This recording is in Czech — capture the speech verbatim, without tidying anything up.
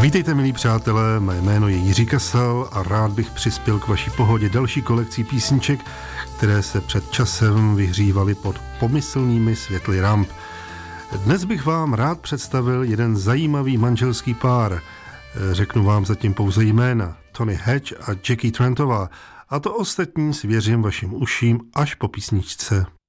Vítejte, milí přátelé, mé jméno je Jiří Kasal a rád bych přispěl k vaší pohodě další kolekcí písniček, které se před časem vyhřívaly pod pomyslnými světly ramp. Dnes bych vám rád představil jeden zajímavý manželský pár. Řeknu vám zatím pouze jména: Tony Hatch a Jackie Trentová, a to ostatní svěřím vašim uším až po písničce.